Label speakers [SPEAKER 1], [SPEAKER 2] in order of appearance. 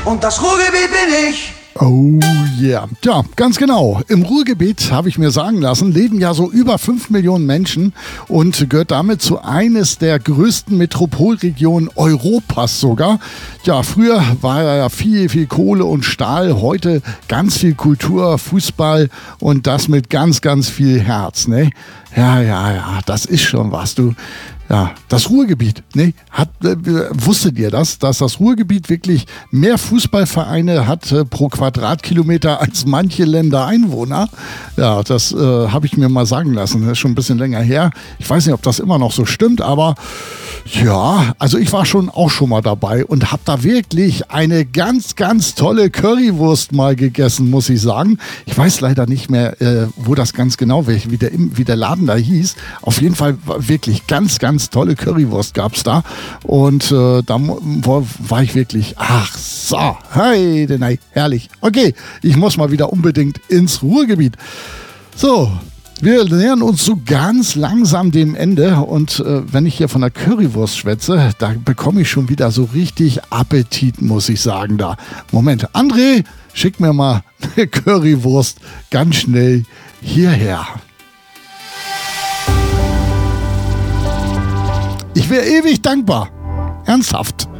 [SPEAKER 1] Und das Ruhrgebiet bin ich.
[SPEAKER 2] Oh yeah. Ja, ganz genau. Im Ruhrgebiet, habe ich mir sagen lassen, leben ja so über 5 Millionen Menschen und gehört damit zu eines der größten Metropolregionen Europas sogar. Ja, früher war ja viel, viel Kohle und Stahl, heute ganz viel Kultur, Fußball und das mit ganz, ganz viel Herz, ne? Ja, das ist schon was, du. Ja, das Ruhrgebiet, ne? Wusstet ihr das, dass das Ruhrgebiet wirklich mehr Fußballvereine hat pro Quadratkilometer als manche Länder Einwohner? Ja, das habe ich mir mal sagen lassen. Das ist schon ein bisschen länger her. Ich weiß nicht, ob das immer noch so stimmt, aber ja, also ich war auch schon mal dabei und habe da wirklich eine ganz, ganz tolle Currywurst mal gegessen, muss ich sagen. Ich weiß leider nicht mehr, wo das ganz genau, wie der Laden da hieß. Auf jeden Fall wirklich ganz, ganz tolle Currywurst gab es da. Und da war ich wirklich, ach so, hey, herrlich. Okay, ich muss mal wieder unbedingt ins Ruhrgebiet. So, wir nähern uns so ganz langsam dem Ende und wenn ich hier von der Currywurst schwätze, da bekomme ich schon wieder so richtig Appetit, muss ich sagen da. Moment, André, schick mir mal eine Currywurst ganz schnell hierher. Ich wäre ewig dankbar. Ernsthaft.